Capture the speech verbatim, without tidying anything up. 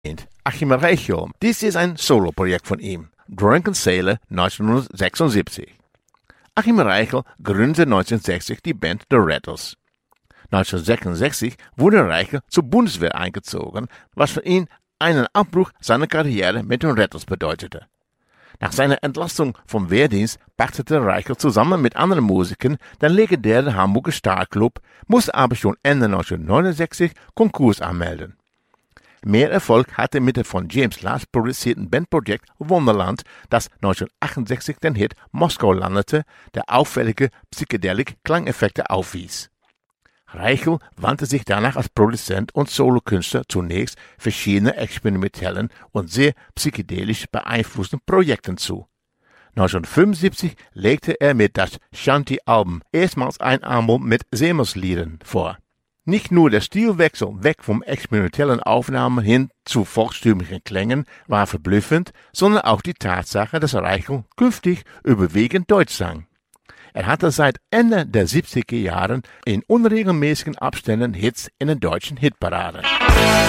Achim Reichel. Dies ist ein Soloprojekt von ihm. Drunken Sailor neunzehnhundertsechsundsiebzig. Achim Reichel gründete neunzehnhundertsechzig die Band The Rattles. neunzehnhundertsechsundsechzig wurde Reichel zur Bundeswehr eingezogen, was für ihn einen Abbruch seiner Karriere mit den Rattles bedeutete. Nach seiner Entlassung vom Wehrdienst pachtete Reichel zusammen mit anderen Musikern den legendären Hamburger Starclub, musste aber schon Ende neunzehnhundertneunundsechzig Konkurs anmelden. Mehr Erfolg hatte mit dem von James Last produzierten Bandprojekt Wonderland, das neunzehnhundertachtundsechzig den Hit Moskau landete, der auffällige Psychedelic-Klangeffekte aufwies. Reichel wandte sich danach als Produzent und Solokünstler zunächst verschiedenen experimentellen und sehr psychedelisch beeinflussten Projekten zu. neunzehnhundertfünfundsiebzig legte er mit das Shanty-Album erstmals ein Album mit Seemannsliedern vor. Nicht nur der Stilwechsel weg vom experimentellen Aufnahmen hin zu volkstümlichen Klängen war verblüffend, sondern auch die Tatsache, dass Reichel künftig überwiegend Deutsch sang. Er hatte seit Ende der siebziger Jahren in unregelmäßigen Abständen Hits in den deutschen Hitparaden.